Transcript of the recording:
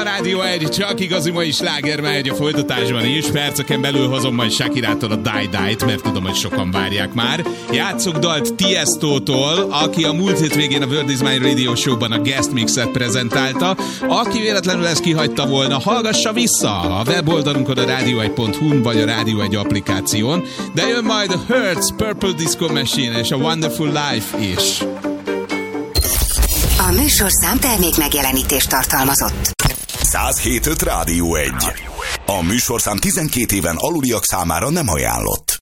a Rádió 1, csak igazi mai sláger megy a folytatásban is. Perceken belül hozom majd Shakirától a Die Die-t, mert tudom, hogy sokan várják már. Játszok dalt Tiestótól, aki a múlt hétvégén a World is Mine Radio Show-ban a guest mixet prezentálta. Aki véletlenül ezt kihagyta volna, hallgassa vissza a weboldalunkon, a radio1.hu-n vagy a Rádió 1 applikáción. De jön majd a Hertz, Purple Disco Machine és a Wonderful Life is. A műsorszám termék megjelenítést tartalmazott. 107.5 Rádió 1. A műsorszám 12 éven aluliak számára nem ajánlott.